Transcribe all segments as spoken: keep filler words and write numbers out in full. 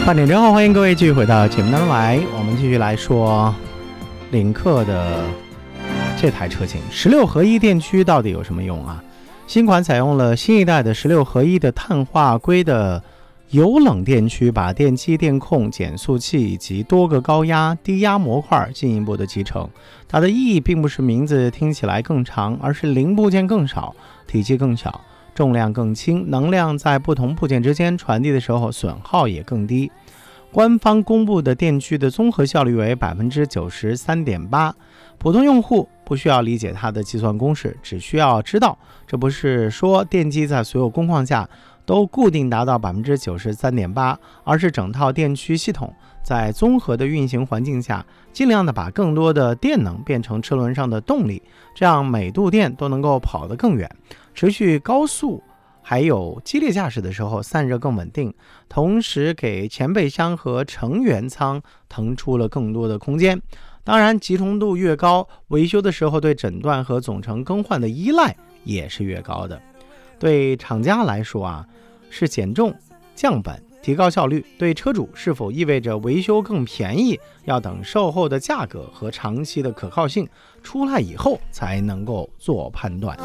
八点之后，欢迎各位继续回到节目当中来，我们继续来说领克的这台车型十六合一电驱到底有什么用啊？新款采用了新一代的十六合一的碳化硅的油冷电驱，把电机、电控、减速器以及多个高压、低压模块进一步的集成。它的意义并不是名字听起来更长，而是零部件更少，体积更小，重量更轻，能量在不同部件之间传递的时候损耗也更低。官方公布的电驱的综合效率为 百分之九十三点八， 普通用户不需要理解它的计算公式，只需要知道这不是说电机在所有工况下都固定达到 百分之九十三点八， 而是整套电驱系统在综合的运行环境下，尽量的把更多的电能变成车轮上的动力，这样每度电都能够跑得更远，持续高速还有激烈驾驶的时候散热更稳定，同时给前备箱和成员舱腾出了更多的空间。当然集中度越高，维修的时候对诊断和总成更换的依赖也是越高的。对厂家来说啊，是减重降本提高效率，对车主是否意味着维修更便宜，要等售后的价格和长期的可靠性出来以后才能够做判断。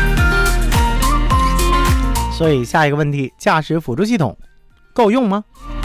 所以下一个问题，驾驶辅助系统够用吗？